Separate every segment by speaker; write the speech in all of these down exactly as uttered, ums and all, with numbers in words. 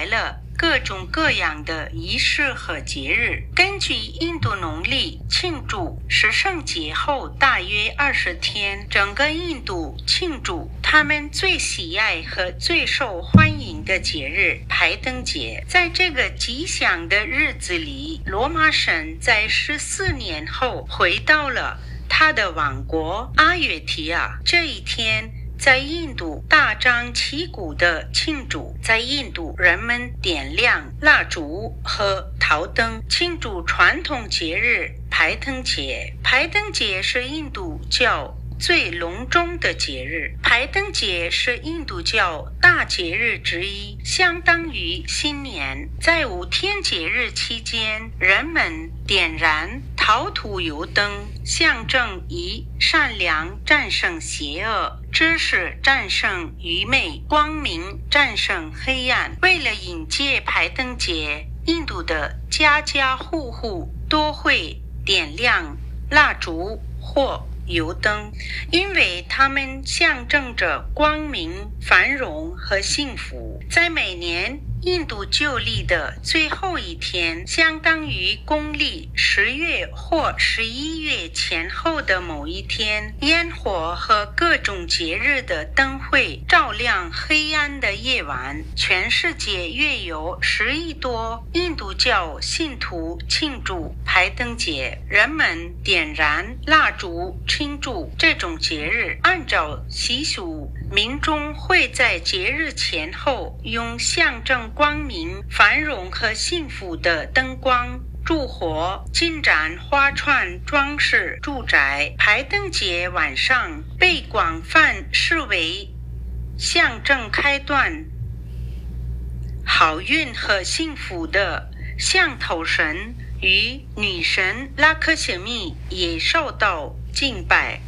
Speaker 1: 来了各种各样的仪式和节日。根据印度农历庆祝十圣节后大约二十天，整个印度庆祝他们最喜爱和最受欢迎的节日排灯节。在这个吉祥的日子里，罗马神在十四年后回到了他的王国阿约提亚。这一天在印度大张旗鼓的庆祝，在印度人们点亮蜡烛和陶灯，庆祝传统节日排灯节。排灯节是印度教最隆重的节日，排灯节是印度教大节日之一，相当于新年。在五天节日期间，人们点燃陶土油灯，象征以善良战胜邪恶，知识战胜愚昧，光明战胜黑暗。为了迎接排灯节，印度的家家户户都会点亮蜡烛或油灯，因为它们象征着光明、繁荣和幸福。在每年印度旧历的最后一天，相当于公历十月或十一月前后的某一天，烟火和各种节日的灯会照亮黑暗的夜晚。全世界约有十亿多印度教信徒庆祝排灯节，人们点燃蜡烛庆祝这种节日。按照习俗，民众会在节日前后用象征光明、繁荣和幸福的灯光、烛火、金盏、花串装饰住宅。排灯节晚上被广泛视为象征开端、好运和幸福的象头神与女神拉克什米也受到敬拜。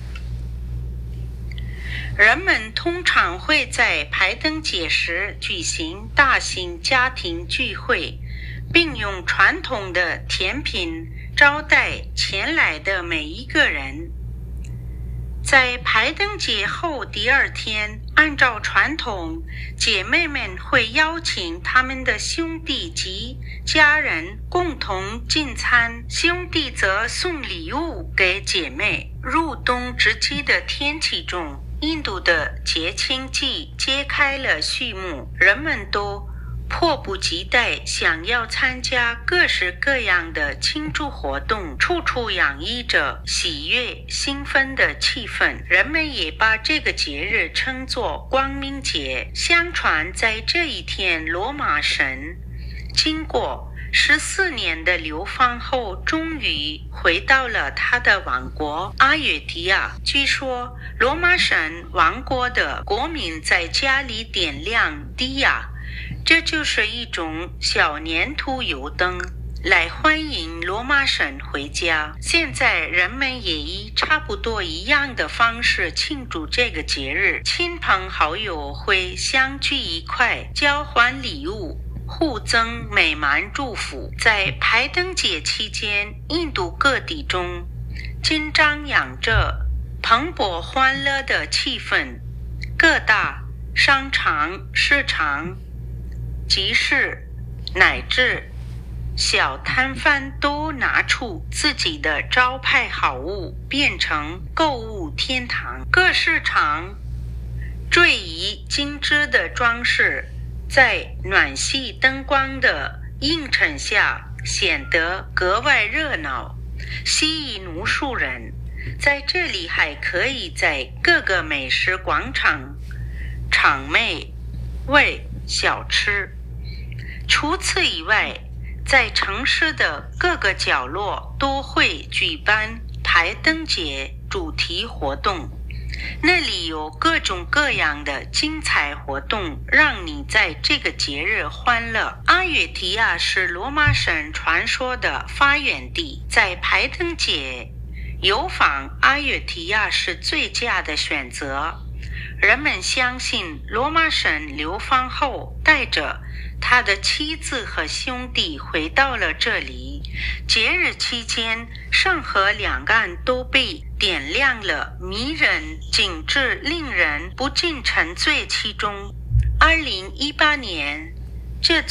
Speaker 1: 人们通常会在排灯节时举行大型家庭聚会，并用传统的甜品招待前来的每一个人。在排灯节后第二天，按照传统，姐妹们会邀请他们的兄弟及家人共同进餐，兄弟则送礼物给姐妹。入冬之际的天气中，印度的节庆季揭开了序幕，人们都迫不及待想要参加各式各样的庆祝活动，处处洋溢着喜悦、兴奋的气氛。人们也把这个节日称作光明节。相传在这一天，罗马神经过十四年的流放后，终于回到了他的王国阿约提亚。据说罗马神王国的国民在家里点亮迪亚，这就是一种小粘土油灯，来欢迎罗马神回家。现在人们也以差不多一样的方式庆祝这个节日，亲朋好友会相聚一块，交换礼物，互赠美满祝福。在排灯节期间，印度各地中紧张扬着蓬勃欢乐的气氛，各大商场、市场、集市乃至小摊贩都拿出自己的招牌好物，变成购物天堂。各市场缀以精致的装饰，在暖系灯光的映衬下显得格外热闹，吸引无数人。在这里还可以在各个美食广场场内喂小吃。除此以外，在城市的各个角落都会举办排灯节主题活动，那里有各种各样的精彩活动，让你在这个节日欢乐。阿约提亚是罗马神传说的发源地，在排灯节游访阿约提亚是最佳的选择。人们相信罗马神流放后带着他的妻子和兄弟回到了这里。节日期间，圣河两岸都被点亮了，迷人景致令人不禁沉醉其中。二零一八年，这